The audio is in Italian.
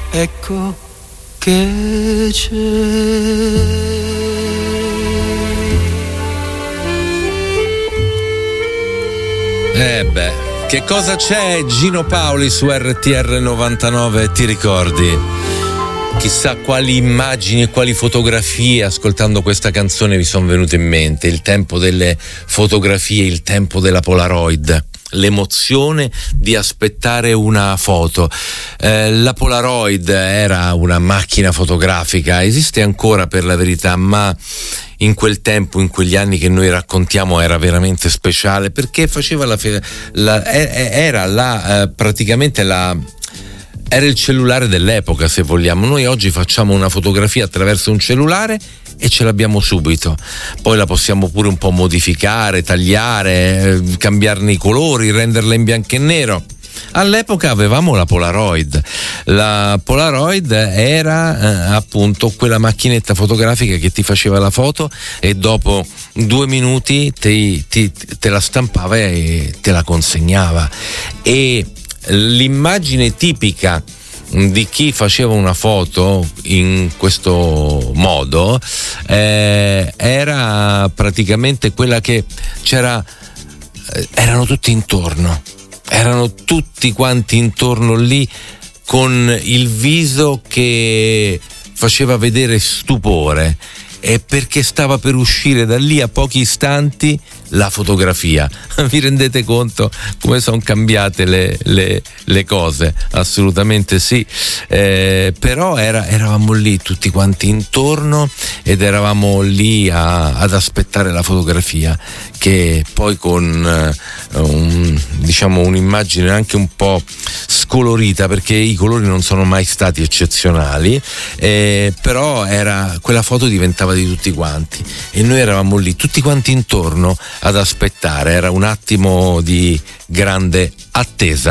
ecco che c'è. Che cosa c'è? Gino Paoli su RTR 99, ti ricordi? Chissà quali immagini e quali fotografie ascoltando questa canzone mi sono venute in mente. Il tempo delle fotografie, il tempo della Polaroid, l'emozione di aspettare una foto. La Polaroid era una macchina fotografica, esiste ancora per la verità, ma in quel tempo, in quegli anni che noi raccontiamo, era veramente speciale perché faceva era il cellulare dell'epoca, se vogliamo. Noi oggi facciamo una fotografia attraverso un cellulare e ce l'abbiamo subito, poi la possiamo pure un po' modificare, tagliare, cambiarne i colori, renderla in bianco e nero. All'epoca avevamo la Polaroid. La Polaroid era appunto quella macchinetta fotografica che ti faceva la foto e dopo 2 minuti te la stampava e te la consegnava. E l'immagine tipica di chi faceva una foto in questo modo era praticamente quella che erano tutti intorno. Erano tutti quanti intorno lì con il viso che faceva vedere stupore, e perché stava per uscire da lì a pochi istanti la fotografia. Vi rendete conto come sono cambiate le cose? Assolutamente sì. Però eravamo lì tutti quanti intorno ed eravamo lì ad aspettare la fotografia, che poi con un'immagine anche un po' scolorita, perché i colori non sono mai stati eccezionali, però quella foto diventava di tutti quanti e noi eravamo lì tutti quanti intorno ad aspettare. Era un attimo di grande attesa.